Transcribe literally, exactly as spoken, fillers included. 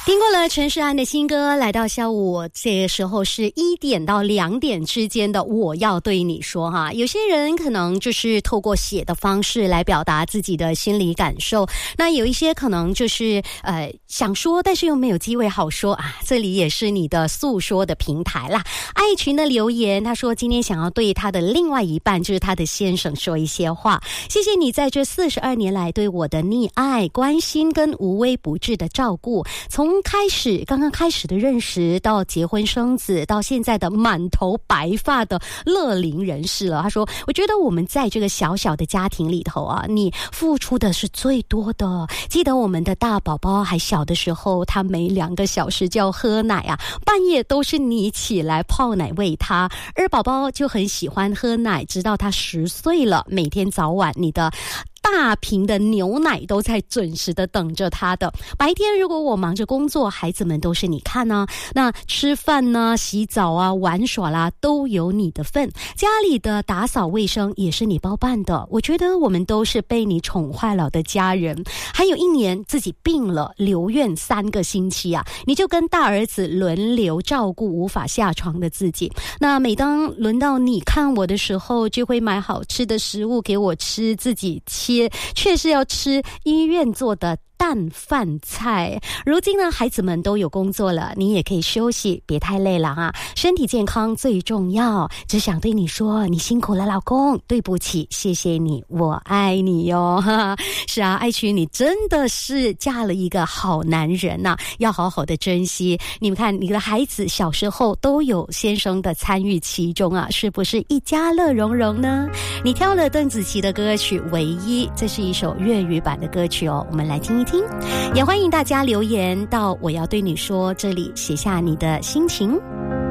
听过了陈世安的新歌，来到下午这个时候是一点到两点之间的我要对你说哈。有些人可能就是透过写的方式来表达自己的心理感受，那有一些可能就是呃想说但是又没有机会好说啊，这里也是你的诉说的平台啦。爱群的留言，他说今天想要对他的另外一半，就是他的先生说一些话。谢谢你在这四十二年来对我的溺爱、关心跟无微不至的照顾，从开始刚刚开始的认识到结婚生子，到现在的满头白发的乐龄人士了。他说我觉得我们在这个小小的家庭里头啊，你付出的是最多的。记得我们的大宝宝还小的时候，他每两个小时就要喝奶啊，半夜都是你起来泡奶喂他。二宝宝就很喜欢喝奶，直到他十岁了，每天早晚你的大瓶的牛奶都在准时的等着他的。白天如果我忙着工作，孩子们都是你看啊，那吃饭呢、洗澡啊、玩耍啦，都有你的份。家里的打扫卫生也是你包办的。我觉得我们都是被你宠坏了的家人。还有一年自己病了，留院三个星期啊，你就跟大儿子轮流照顾无法下床的自己。那每当轮到你看我的时候，就会买好吃的食物给我吃，自己切却是要吃医院做的淡饭菜。如今呢，孩子们都有工作了，你也可以休息，别太累了啊，身体健康最重要。只想对你说，你辛苦了老公，对不起，谢谢你，我爱你哟。是啊，爱群，你真的是嫁了一个好男人呐、啊，要好好的珍惜。你们看，你的孩子小时候都有先生的参与其中啊，是不是一家乐融融呢？你挑了邓紫棋的歌曲《唯一》，这是一首粤语版的歌曲哦，我们来听一听。也欢迎大家留言到我要对你说这里，写下你的心情。